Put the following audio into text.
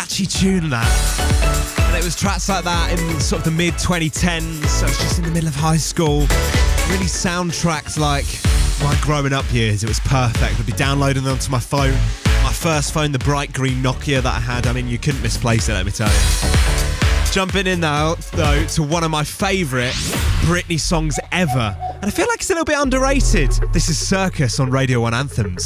catchy tune, that. And it was tracks like that in sort of the mid-2010s, so I was just in the middle of high school. Really soundtracked like my growing up years. It was perfect. I'd be downloading them onto my phone. My first phone, the bright green Nokia that I had. I mean, you couldn't misplace it, let me tell you. Jumping in now, though, to one of my favourite Britney songs ever. And I feel like it's a little bit underrated. This is Circus on Radio 1 Anthems.